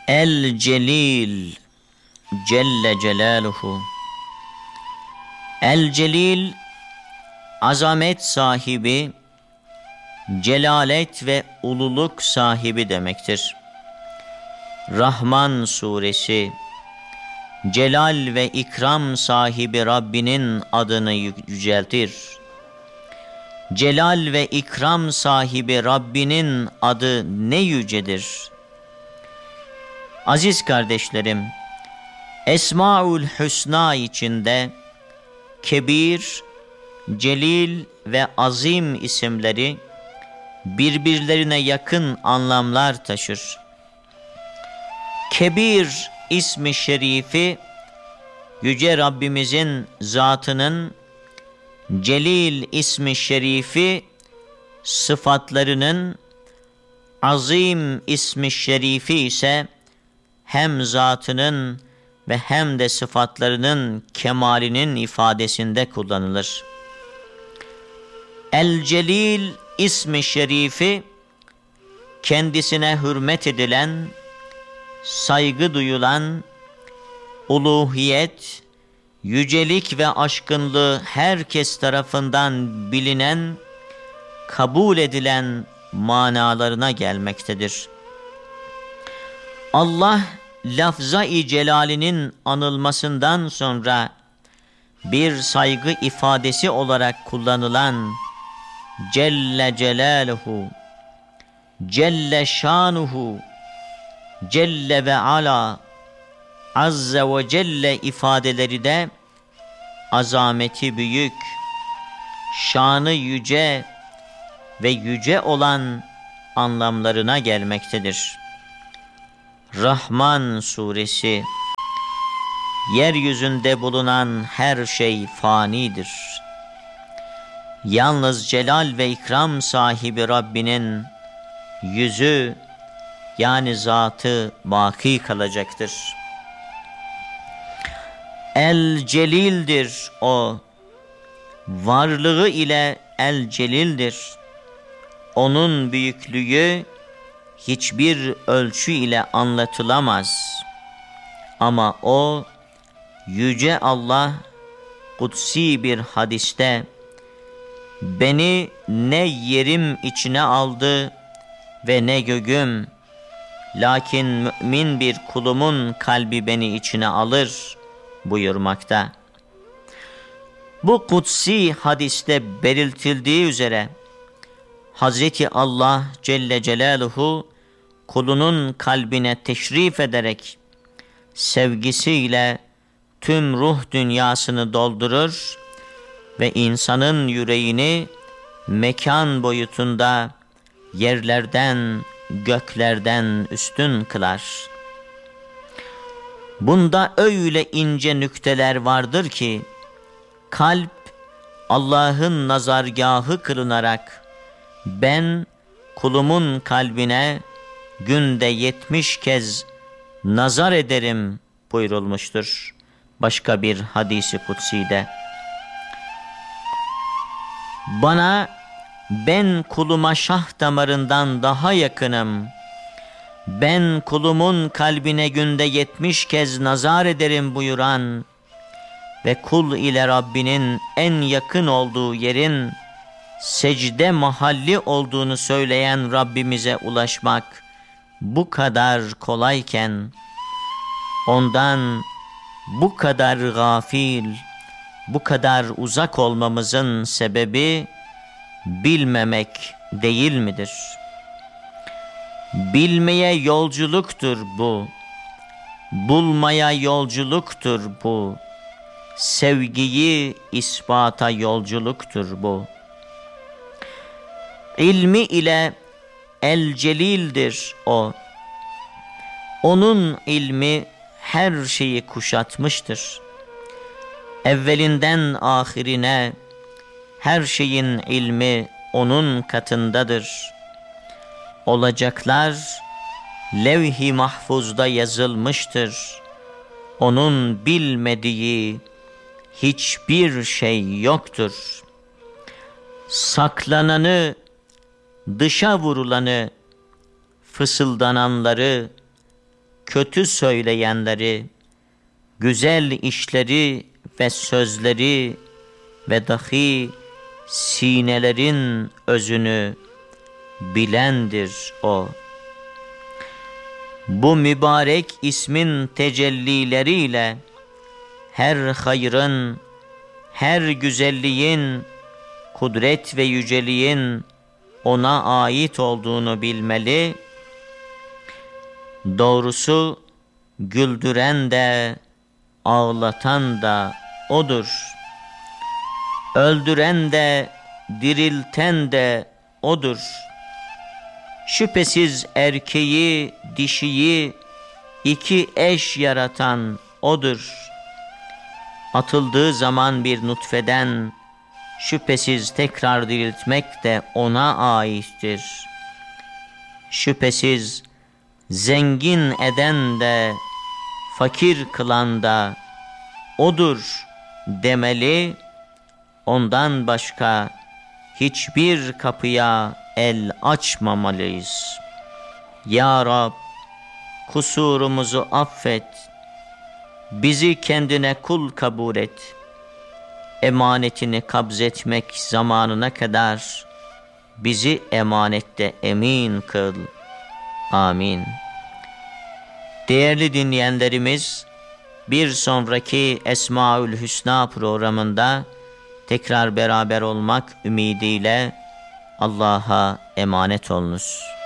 El Celil Celle Celaluhu. El Celil, azamet sahibi, celalet ve ululuk sahibi demektir. Rahman suresi, celal ve ikram sahibi Rabbinin adını yüceltir. Celal ve ikram sahibi Rabbinin adı ne yücedir. Aziz kardeşlerim, Esmaül Hüsna içinde Kebir, Celil ve Azim isimleri birbirlerine yakın anlamlar taşır. Kebir ismi şerifi, Yüce Rabbimizin zatının, Celil ismi şerifi, sıfatlarının, Azim ismi şerifi ise hem zatının ve hem de sıfatlarının kemalinin ifadesinde kullanılır. El-Celil ismi şerifi, kendisine hürmet edilen, saygı duyulan, uluhiyet, yücelik ve aşkınlığı herkes tarafından bilinen, kabul edilen manalarına gelmektedir. Allah, lafza-i celalinin anılmasından sonra bir saygı ifadesi olarak kullanılan Celle Celaluhu, Celle Şanuhu, Celle ve Ala, Azze ve Celle ifadeleri de azameti büyük, şanı yüce ve yüce olan anlamlarına gelmektedir. Rahman suresi, yeryüzünde bulunan her şey fanidir. Yalnız celal ve ikram sahibi Rabbinin yüzü, yani zatı baki kalacaktır. El Celil'dir o, varlığı ile El Celil'dir. Onun büyüklüğü hiçbir ölçü ile anlatılamaz. Ama o, Yüce Allah, kutsi bir hadiste, beni ne yerim içine aldı ve ne göğüm, lakin mümin bir kulumun kalbi beni içine alır buyurmakta. Bu kutsi hadiste belirtildiği üzere, Hazreti Allah Celle Celaluhu kulunun kalbine teşrif ederek sevgisiyle tüm ruh dünyasını doldurur ve insanın yüreğini mekan boyutunda yerlerden, göklerden üstün kılar. Bunda öyle ince nükteler vardır ki, kalp Allah'ın nazargahı kılınarak, ben kulumun kalbine günde 70 kez nazar ederim buyurulmuştur başka bir hadisi kutside. Bana, ben kuluma şah damarından daha yakınım, ben kulumun kalbine günde 70 kez nazar ederim buyuran ve kul ile Rabbinin en yakın olduğu yerin secde mahalli olduğunu söyleyen Rabbimize ulaşmak bu kadar kolayken, ondan bu kadar gafil, bu kadar uzak olmamızın sebebi bilmemek değil midir? Bilmeye yolculuktur bu, bulmaya yolculuktur bu, sevgiyi ispata yolculuktur bu. İlmi ile El Celil'dir o. Onun ilmi her şeyi kuşatmıştır. Evvelinden ahirine her şeyin ilmi onun katındadır. Olacaklar levh-i mahfuzda yazılmıştır. Onun bilmediği hiçbir şey yoktur. Saklananı, dışa vurulanı, fısıldananları, kötü söyleyenleri, güzel işleri ve sözleri ve dahi sinelerin özünü bilendir o. Bu mübarek ismin tecellileriyle her hayrın, her güzelliğin, kudret ve yüceliğin ona ait olduğunu bilmeli. Doğrusu güldüren de ağlatan da odur. Öldüren de dirilten de odur. Şüphesiz erkeği, dişiyi iki eş yaratan odur. Atıldığı zaman bir nutfeden şüphesiz tekrar diriltmek de ona aittir. Şüphesiz zengin eden de fakir kılan da odur demeli, ondan başka hiçbir kapıya el açmamalıyız. Ya Rab, kusurumuzu affet, bizi kendine kul kabul et, emanetini kabzetmek zamanına kadar bizi emanette emin kıl. Amin. Değerli dinleyenlerimiz, bir sonraki Esmaül Hüsna programında tekrar beraber olmak ümidiyle Allah'a emanet olunuz.